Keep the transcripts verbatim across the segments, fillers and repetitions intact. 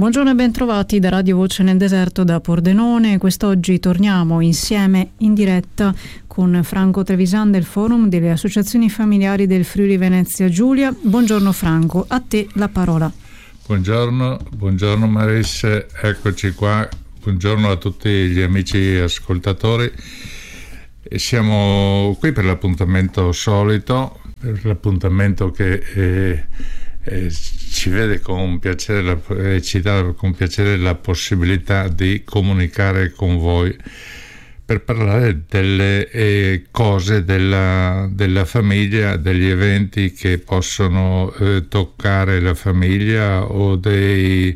Buongiorno e bentrovati da Radio Voce nel Deserto da Pordenone. Quest'oggi torniamo insieme in diretta con Franco Trevisan del Forum delle Associazioni Familiari del Friuli Venezia Giulia. Buongiorno Franco, a te la parola. Buongiorno, buongiorno Marisse, eccoci qua. Buongiorno a tutti gli amici ascoltatori. Siamo qui per l'appuntamento solito, per l'appuntamento che eh, eh, ci vede con piacere, la, eh, ci dà con piacere la possibilità di comunicare con voi per parlare delle eh, cose della, della famiglia, degli eventi che possono eh, toccare la famiglia o dei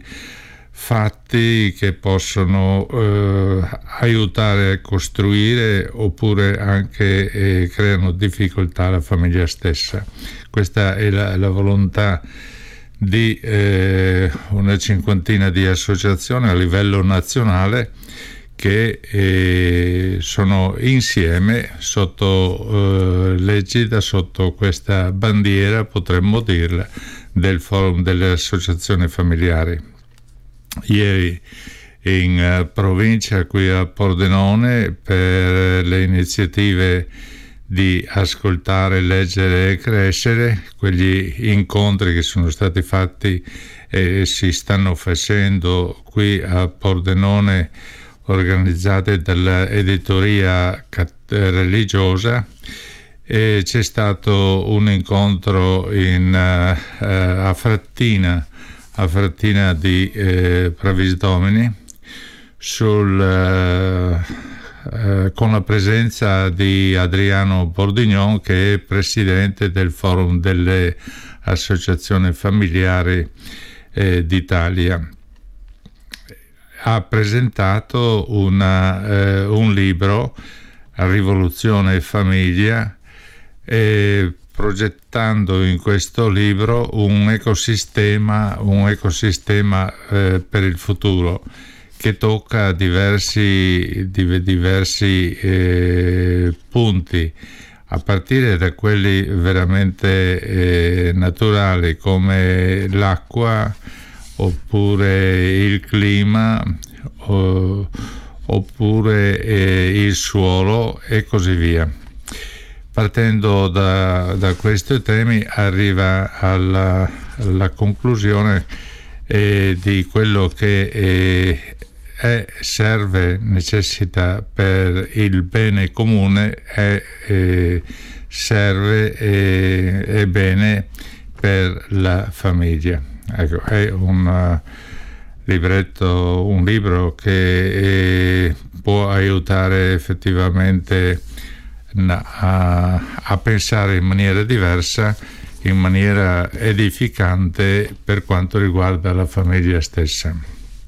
fatti che possono eh, aiutare a costruire oppure anche eh, creano difficoltà alla famiglia stessa. Questa è la, la volontà di eh, una cinquantina di associazioni a livello nazionale che eh, sono insieme sotto eh, l'egida, sotto questa bandiera, potremmo dirla, del Forum delle Associazioni Familiari. Ieri in uh, provincia, qui a Pordenone, per le iniziative di ascoltare, leggere e crescere, quegli incontri che sono stati fatti e si stanno facendo qui a Pordenone, organizzati dall'editoria religiosa, e c'è stato un incontro in, uh, uh, a Frattina a Frattina di eh, Pravis Domini sul, eh, eh, con la presenza di Adriano Bordignon, che è presidente del Forum delle Associazioni Familiari eh, d'Italia. Ha presentato una, eh, un libro, Rivoluzione e Famiglia, e progettando in questo libro un ecosistema, un ecosistema eh, per il futuro che tocca diversi, diversi eh, punti, a partire da quelli veramente eh, naturali come l'acqua, oppure il clima, o, oppure eh, il suolo e così via. Partendo da, da questi temi arriva alla, alla conclusione eh, di quello che eh, è, serve, necessita per il bene comune, è, eh, serve e eh, è bene per la famiglia. Ecco, è un uh, libretto, un libro che eh, può aiutare effettivamente A, a pensare in maniera diversa, in maniera edificante per quanto riguarda la famiglia stessa.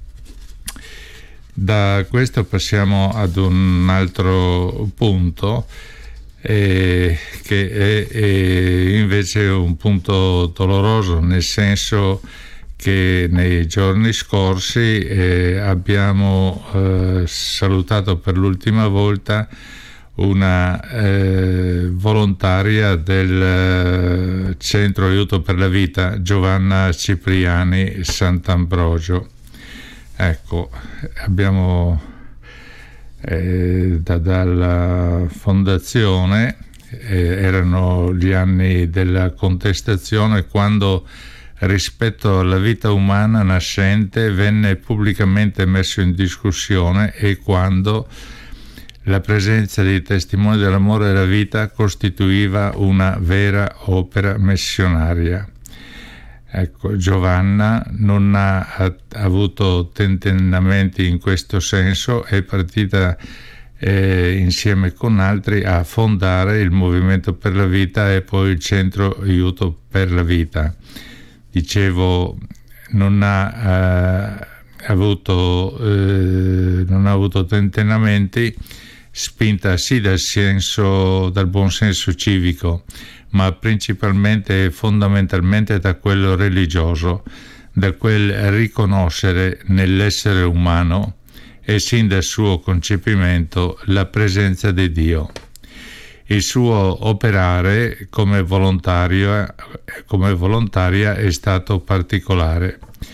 Da questo passiamo ad un altro punto eh, che è, è invece un punto doloroso, nel senso che nei giorni scorsi eh, abbiamo eh, salutato per l'ultima volta una eh, volontaria del eh, Centro Aiuto per la Vita, Giovanna Cipriani Sant'Ambrogio. Ecco, abbiamo eh, da, dalla fondazione, eh, erano gli anni della contestazione, quando rispetto alla vita umana nascente venne pubblicamente messo in discussione, e quando la presenza dei testimoni dell'amore e della vita costituiva una vera opera missionaria. Ecco, Giovanna non ha, ha avuto tentennamenti in questo senso, è partita eh, insieme con altri a fondare il Movimento per la Vita e poi il Centro Aiuto per la Vita. Dicevo, non ha eh, avuto, eh, non ha avuto tentennamenti, spinta sì dal senso, dal buon senso civico, ma principalmente e fondamentalmente da quello religioso, da quel riconoscere nell'essere umano e sin dal suo concepimento la presenza di Dio. Il suo operare come volontario, come volontaria è stato particolare.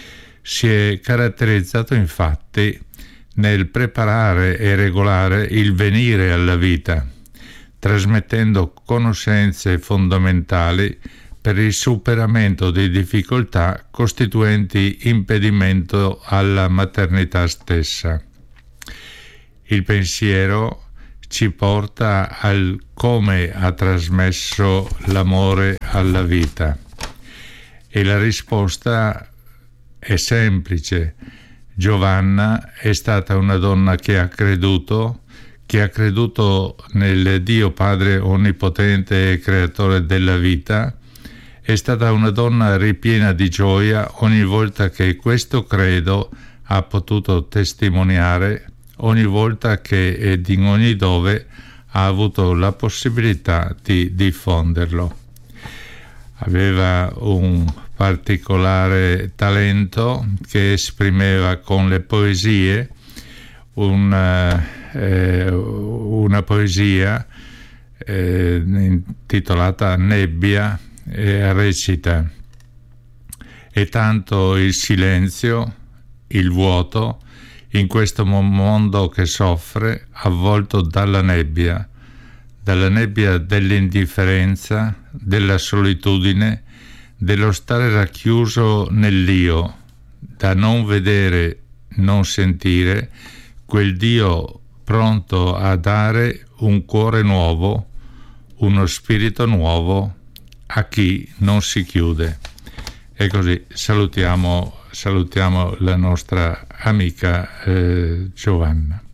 Si è caratterizzato infatti nel preparare e regolare il venire alla vita, trasmettendo conoscenze fondamentali per il superamento di difficoltà costituenti impedimento alla maternità stessa. Il pensiero ci porta al come ha trasmesso l'amore alla vita e la risposta è semplice. Giovanna è stata una donna che ha creduto, che ha creduto nel Dio Padre Onnipotente e Creatore della vita. È stata una donna ripiena di gioia ogni volta che questo credo ha potuto testimoniare, ogni volta che ed in ogni dove ha avuto la possibilità di diffonderlo. Aveva un particolare talento che esprimeva con le poesie una, eh, una poesia eh, intitolata Nebbia, e recita: è tanto il silenzio, il vuoto, in questo mondo che soffre, avvolto dalla nebbia, dalla nebbia dell'indifferenza, della solitudine, dello stare racchiuso nell'io, da non vedere, non sentire, quel Dio pronto a dare un cuore nuovo, uno spirito nuovo a chi non si chiude. E così salutiamo, salutiamo la nostra amica eh, Giovanna.